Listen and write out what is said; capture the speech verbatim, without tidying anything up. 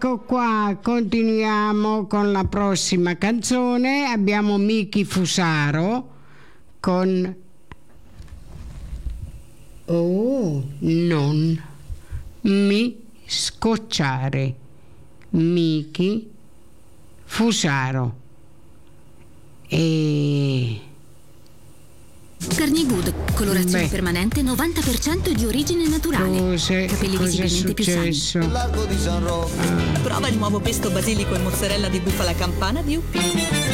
Ecco qua, continuiamo con la prossima canzone. Abbiamo Miki Fusaro con Oh, non mi scocciare. Miki Fusaro. E Carnigood, colorazione Beh. permanente novanta per cento di origine naturale. Cose, Capelli cosa è visibilmente più sani. successo? Largo di San Rocco. Prova il nuovo pesto basilico e mozzarella di bufala campana di U P.